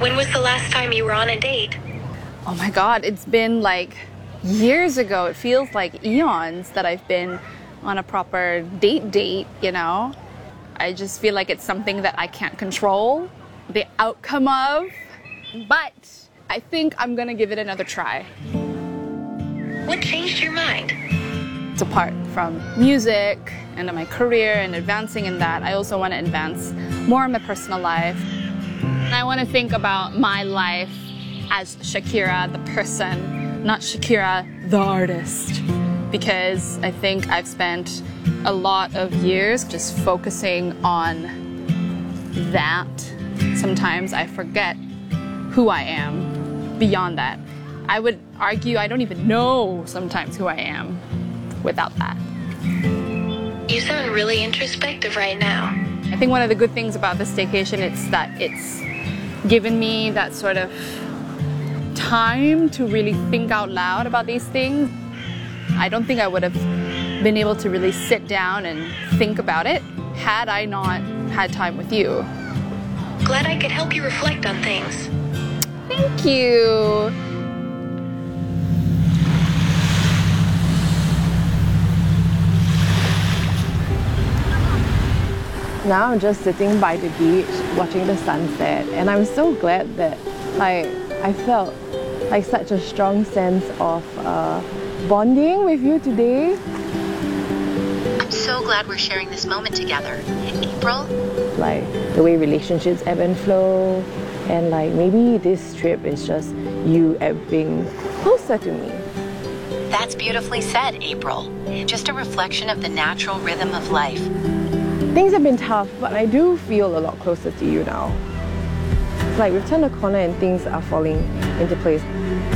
When was the last time you were on a date? Oh my God, it's been like years ago. It feels like eons that I've been on a proper date, you know? I just feel like it's something that I can't control the outcome of, but I think I'm gonna give it another try. What changed your mind? It's apart from music and my career and advancing in that, I also want to advance more in my personal life. And I want to think about my life as Shakira, the person, not Shakira, the artist. Because I think I've spent a lot of years just focusing on that. Sometimes I forget who I am beyond that. I would argue I don't even know sometimes who I am without that. You sound really introspective right now. I think one of the good things about this staycation is that it's given me that sort of time to really think out loud about these things. I don't think I would have been able to really sit down and think about it had I not had time with you. Glad I could help you reflect on things. Thank you. Now I'm just sitting by the beach watching the sunset, and I'm so glad that I felt like such a strong sense of bonding with you today. I'm so glad we're sharing this moment together. April? Like the way relationships ebb and flow, and like maybe this trip is just you ebbing closer to me. That's beautifully said, April. Just a reflection of the natural rhythm of life. Things have been tough, but I do feel a lot closer to you now. It's like we've turned a corner and things are falling into place.